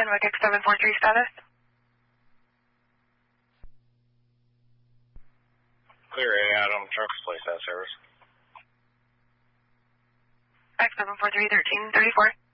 Kennewick X743 status. Clear A, Adam. Trucks place that service. X743 1334.